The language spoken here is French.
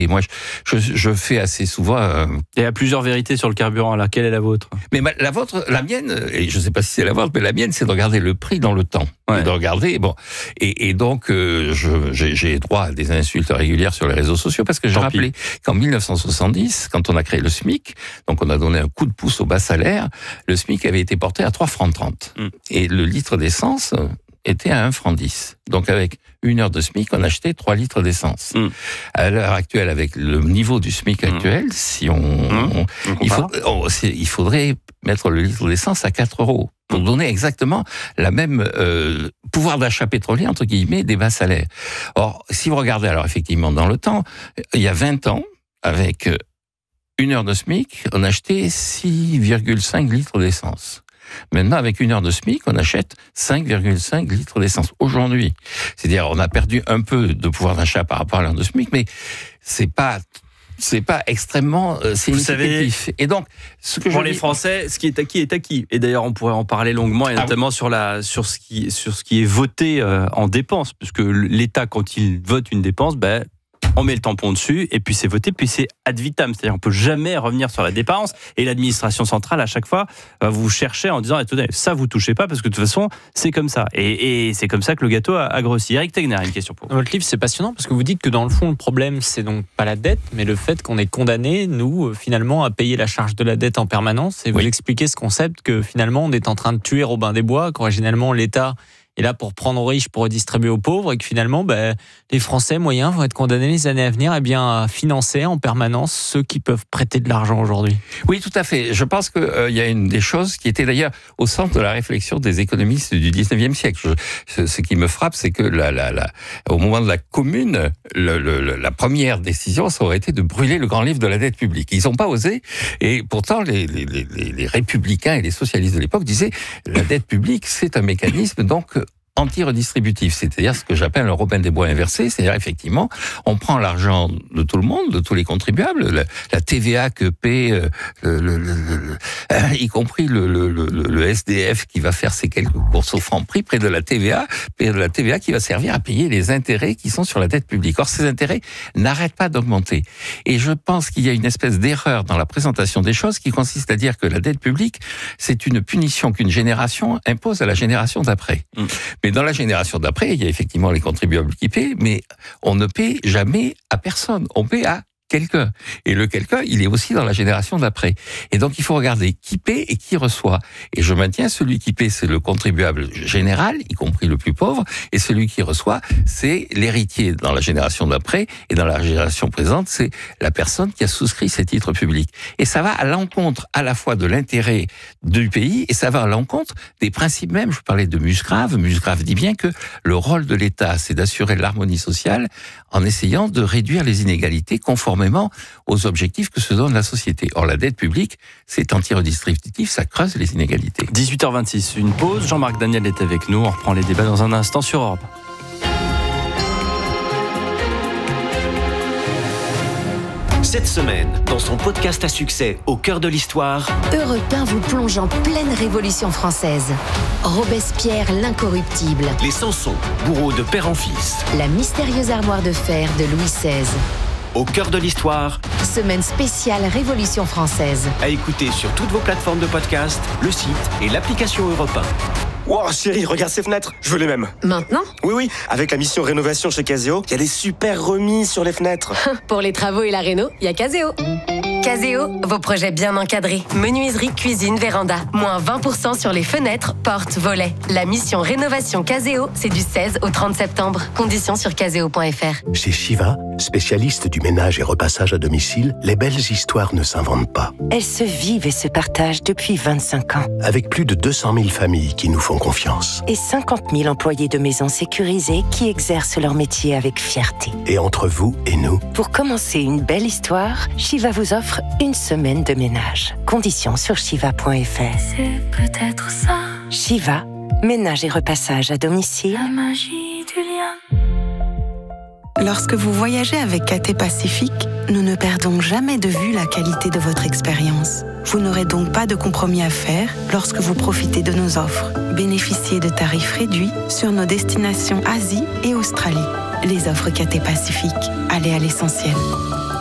Et moi, je fais assez souvent... Il y a plusieurs vérités sur le carburant. Laquelle est la vôtre ? Mais la mienne, et je ne sais pas si c'est la vôtre, mais la mienne, c'est de regarder le prix dans le temps. Ouais. Et de regarder, Et donc, j'ai droit à des insultes régulières sur les réseaux sociaux parce que j'ai rappelé qu'en 1970, quand on a créé le SMIC, donc on a donné un coup de pouce au bas salaire, le SMIC avait été porté à 3,30 francs. Et le litre d'essence était à 1,10 franc. Donc avec 1 heure de SMIC, on achetait 3 litres d'essence. À l'heure actuelle, avec le niveau du SMIC actuel, si il faudrait mettre le litre d'essence à 4 euros pour donner exactement la même pouvoir d'achat pétrolier, entre guillemets, des bas salaires. Or, si vous regardez, alors effectivement, dans le temps, il y a 20 ans, avec 1 heure de SMIC, on achetait 6,5 litres d'essence. Maintenant, avec 1 heure de SMIC, on achète 5,5 litres d'essence. Aujourd'hui, c'est-à-dire, on a perdu un peu de pouvoir d'achat par rapport à l'heure de SMIC, mais c'est pas extrêmement significatif. Et donc, pour les Français, ce qui est acquis est acquis. Et d'ailleurs, on pourrait en parler longuement, et notamment sur ce qui est voté en dépenses, puisque l'État, quand il vote une dépense, on met le tampon dessus, et puis c'est voté, puis c'est ad vitam. C'est-à-dire, on peut jamais revenir sur la dépense, et l'administration centrale, à chaque fois, va vous chercher en disant, attendez, ça vous touchez pas, parce que de toute façon, c'est comme ça. Et c'est comme ça que le gâteau a grossi. Eric Tegner a une question pour vous. Dans votre livre, c'est passionnant, parce que vous dites que dans le fond, le problème, c'est donc pas la dette, mais le fait qu'on est condamné, nous, finalement, à payer la charge de la dette en permanence. Et vous expliquez ce concept que, finalement, on est en train de tuer Robin des Bois, qu'originellement, l'État est là pour prendre aux riches, pour redistribuer aux pauvres, et que finalement, les Français moyens vont être condamnés les années à venir à financer en permanence ceux qui peuvent prêter de l'argent aujourd'hui. Oui, tout à fait. Je pense qu'il y a une des choses qui était d'ailleurs au centre de la réflexion des économistes du 19e siècle. Ce qui me frappe, c'est que au moment de la Commune, la première décision, ça aurait été de brûler le grand livre de la dette publique. Ils n'ont pas osé, et pourtant les républicains et les socialistes de l'époque disaient la dette publique, c'est un mécanisme donc anti-redistributif, c'est-à-dire ce que j'appelle un Robin des Bois inversé, c'est-à-dire effectivement, on prend l'argent de tout le monde, de tous les contribuables, la TVA que paie, y compris le SDF qui va faire ses quelques courses au franc prix près de la TVA qui va servir à payer les intérêts qui sont sur la dette publique. Or, ces intérêts n'arrêtent pas d'augmenter. Et je pense qu'il y a une espèce d'erreur dans la présentation des choses qui consiste à dire que la dette publique, c'est une punition qu'une génération impose à la génération d'après. Mais dans la génération d'après, il y a effectivement les contribuables qui paient, mais on ne paie jamais à personne. On paie à quelqu'un. Et le quelqu'un, il est aussi dans la génération d'après. Et donc, il faut regarder qui paie et qui reçoit. Et je maintiens, celui qui paie, c'est le contribuable général, y compris le plus pauvre, et celui qui reçoit, c'est l'héritier dans la génération d'après, et dans la génération présente, c'est la personne qui a souscrit ces titres publics. Et ça va à l'encontre à la fois de l'intérêt du pays, et ça va à l'encontre des principes mêmes. Je parlais de Musgrave. Musgrave dit bien que le rôle de l'État, c'est d'assurer l'harmonie sociale en essayant de réduire les inégalités conformément aux objectifs que se donne la société. Or, la dette publique, c'est anti-redistributif, ça creuse les inégalités. 18h26, une pause. Jean-Marc Daniel est avec nous. On reprend les débats dans un instant sur Europe. Cette semaine, dans son podcast à succès Au cœur de l'histoire, Europe 1 vous plonge en pleine Révolution française. Robespierre l'incorruptible. les Samson, bourreaux de père en fils. La mystérieuse armoire de fer de Louis XVI. Au cœur de l'histoire, Semaine spéciale Révolution française. à écouter sur toutes vos plateformes de podcast, le site et l'application Europe 1. Wow, chérie, regarde ces fenêtres, je veux les mêmes. Maintenant, Oui, avec la mission rénovation chez Caseo, il y a des super remises sur les fenêtres. pour les travaux et la réno, il y a Caseo. Caseo, vos projets bien encadrés. Menuiserie, cuisine, véranda. Moins 20% sur les fenêtres, portes, volets. La mission rénovation Caseo, c'est du 16 au 30 septembre. Conditions sur caseo.fr. Chez Shiva, spécialiste du ménage et repassage à domicile, les belles histoires ne s'inventent pas. Elles se vivent et se partagent depuis 25 ans. Avec plus de 200 000 familles qui nous font confiance. Et 50 000 employés de maisons sécurisées qui exercent leur métier avec fierté. Et entre vous et nous, Pour commencer une belle histoire, Shiva vous offre une semaine de ménage. Conditions sur shiva.fr. C'est peut-être ça, Shiva, ménage et repassage à domicile. la magie du lien. Lorsque vous voyagez avec KT Pacifique, nous ne perdons jamais de vue la qualité de votre expérience. Vous n'aurez donc pas de compromis à faire lorsque vous profitez de nos offres. Bénéficiez de tarifs réduits sur nos destinations Asie et Australie. Les offres KT Pacifique, allez à l'essentiel.